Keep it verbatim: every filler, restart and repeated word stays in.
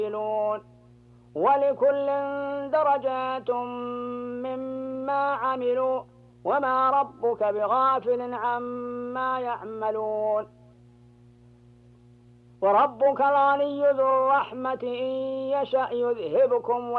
ولكل درجات مما عملوا وما ربك بغافل عما يعملون وربك الغني ذو الرحمة إن يشأ يذهبكم